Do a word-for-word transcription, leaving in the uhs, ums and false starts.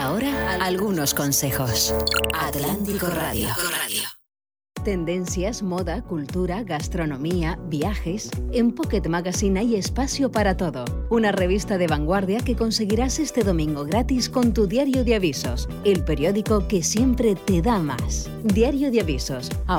ahora, algunos consejos. Atlántico Radio. Tendencias, moda, cultura, gastronomía, viajes. En Pocket Magazine hay espacio para todo. Una revista de vanguardia que conseguirás este domingo gratis con tu diario de avisos, el periódico que siempre te da más. Diario de avisos.